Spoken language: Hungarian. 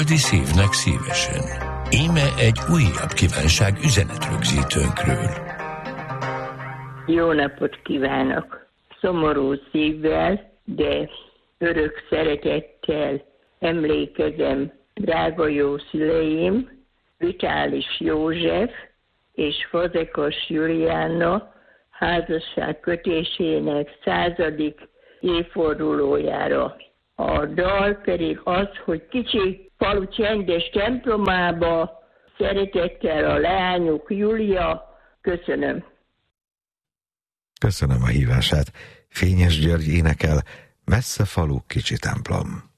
Szívnek szívesen. Íme egy újabb kívánság üzenetrögzítőnkről. Jó napot kívánok! Szomorú szívvel, de örök szeretettel emlékezem drága jó szüleim, Vitális József és Fazekas Julianna házasság kötésének 100. évfordulójára. A dal pedig az, hogy kicsi falu csendes templomába, szeretettel a leányuk Júlia. Köszönöm. Köszönöm a hívását. Fényes György énekel, Messze falu, kicsi templom.